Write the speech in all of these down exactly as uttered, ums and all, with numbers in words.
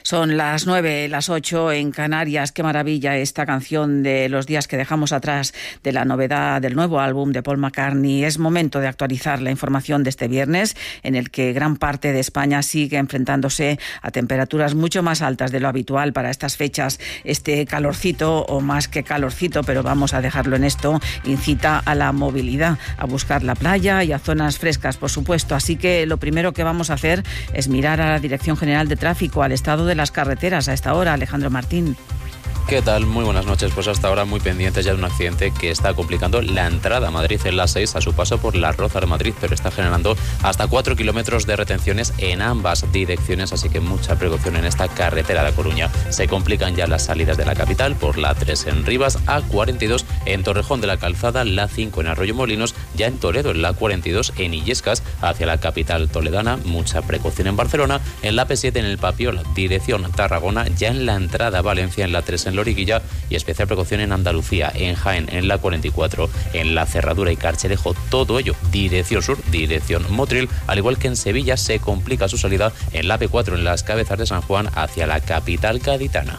Son las nueve, las ocho en Canarias. Qué maravilla esta canción de Los días que dejamos atrás, de la novedad del nuevo álbum de Paul McCartney. Es momento de actualizar la información de este viernes, en el que gran parte de España sigue enfrentándose a temperaturas mucho más altas de lo habitual para estas fechas. Este calorcito, o más que calorcito, pero vamos a dejarlo en esto, incita a la movilidad, a buscar la playa y a zonas frescas, por supuesto. Así que lo primero que vamos a hacer es mirar a la Dirección General de Tráfico, al estado de las carreteras a esta hora. Alejandro Martín. ¿Qué tal? Muy buenas noches. Pues hasta ahora muy pendientes ya de un accidente que está complicando la entrada a Madrid en la seis a su paso por la Roza de Madrid, pero está generando hasta cuatro kilómetros de retenciones en ambas direcciones, así que mucha precaución en esta carretera de Coruña. Se complican ya las salidas de la capital por la tres en Rivas, A cuarenta y dos en Torrejón de la Calzada, la cinco en Arroyomolinos, ya en Toledo en la cuarenta y dos en Illescas hacia la capital toledana. Mucha precaución en Barcelona, en la P siete en el Papiol, dirección Tarragona, ya en la entrada a Valencia en la tres en Loriguilla, y especial precaución en Andalucía, en Jaén, en la cuarenta y cuatro, en la Cerradura y Carcherejo, todo ello dirección sur, dirección Motril, al igual que en Sevilla se complica su salida en la P cuatro en las Cabezas de San Juan hacia la capital gaditana.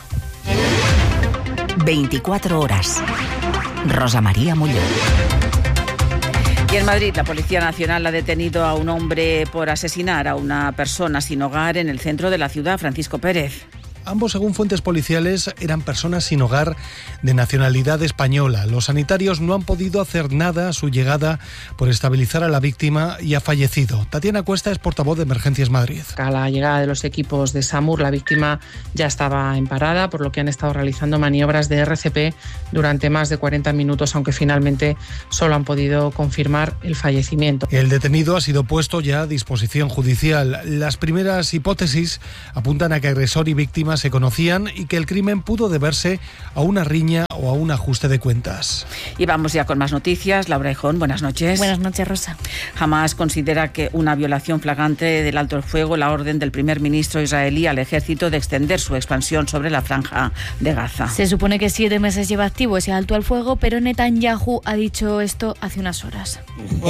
veinticuatro horas. Rosa María Molló. Y en Madrid, la Policía Nacional ha detenido a un hombre por asesinar a una persona sin hogar en el centro de la ciudad, Francisco Pérez. Ambos, según fuentes policiales, eran personas sin hogar de nacionalidad española. Los sanitarios no han podido hacer nada a su llegada por estabilizar a la víctima y ha fallecido. Tatiana Cuesta es portavoz de Emergencias Madrid. A la llegada de los equipos de SAMUR, la víctima ya estaba en parada, por lo que han estado realizando maniobras de R C P durante más de cuarenta minutos, aunque finalmente solo han podido confirmar el fallecimiento. El detenido ha sido puesto ya a disposición judicial. Las primeras hipótesis apuntan a que agresor y víctima se conocían y que el crimen pudo deberse a una riña o a un ajuste de cuentas. Y vamos ya con más noticias. Laura Hijón, buenas noches. Buenas noches, Rosa. Hamas considera que una violación flagrante del alto el fuego la orden del primer ministro israelí al ejército de extender su expansión sobre la franja de Gaza. Se supone que siete meses lleva activo ese alto al fuego, pero Netanyahu ha dicho esto hace unas horas.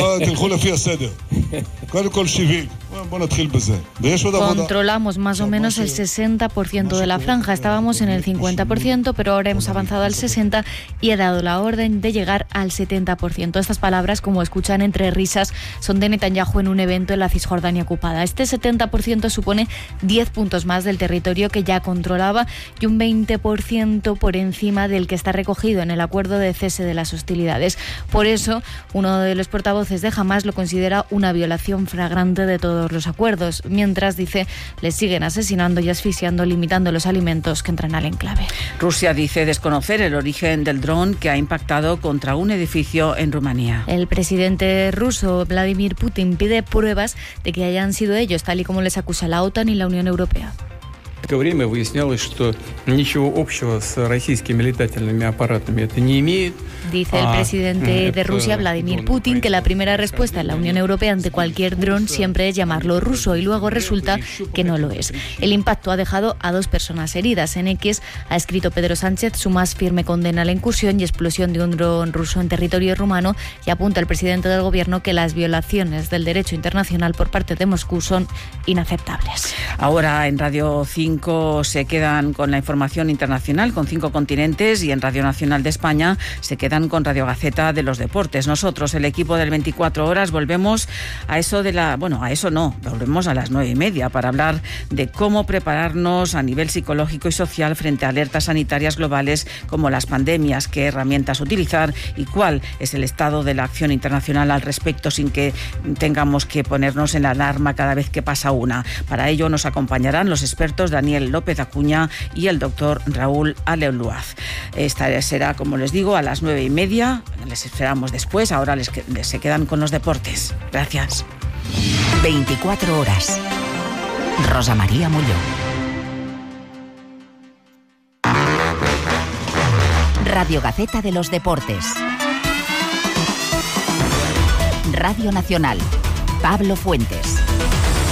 Controlamos más o menos el sesenta por ciento de la franja. Estábamos en el cincuenta por ciento, pero ahora hemos avanzado al sesenta por ciento y he dado la orden de llegar al setenta por ciento. Estas palabras, como escuchan entre risas, son de Netanyahu en un evento en la Cisjordania ocupada. Este setenta por ciento supone diez puntos más del territorio que ya controlaba y un veinte por ciento por encima del que está recogido en el acuerdo de cese de las hostilidades. Por eso, uno de los portavoces de Hamas lo considera una violación flagrante de todos los acuerdos, mientras, dice, les siguen asesinando y asfixiando, limitando los alimentos que entran al enclave. Rusia dice desconocer el origen del dron que ha impactado contra un edificio en Rumanía. El presidente ruso Vladimir Putin pide pruebas de que hayan sido ellos, tal y como les acusa la OTAN y la Unión Europea. время выяснялось, что ничего общего с российскими летательными аппаратами это не имеет. Dice el presidente de Rusia, Vladimir Putin, que la primera respuesta en la Unión Europea ante cualquier dron siempre es llamarlo ruso, y luego resulta que no lo es. El impacto ha dejado a dos personas heridas. En X ha escrito Pedro Sánchez su más firme condena a la incursión y explosión de un dron ruso en territorio rumano, y apunta el presidente del gobierno que las violaciones del derecho internacional por parte de Moscú son inaceptables. Ahora en Radio cinco se quedan con la información internacional, con cinco continentes, y en Radio Nacional de España se quedan con Radio Gaceta de los deportes. Nosotros, el equipo del veinticuatro horas, volvemos a eso de la... Bueno, a eso no, volvemos a las nueve y media para hablar de cómo prepararnos a nivel psicológico y social frente a alertas sanitarias globales como las pandemias, qué herramientas utilizar y cuál es el estado de la acción internacional al respecto, sin que tengamos que ponernos en la alarma cada vez que pasa una. Para ello nos acompañarán los expertos Daniel López Acuña y el doctor Raúl Aleluaz. Esta será, como les digo, a las nueve y media. Les esperamos después. Ahora les, les se quedan con los deportes. Gracias. veinticuatro horas. Rosa María Molló. Radio Gaceta de los Deportes. Radio Nacional. Pablo Fuentes.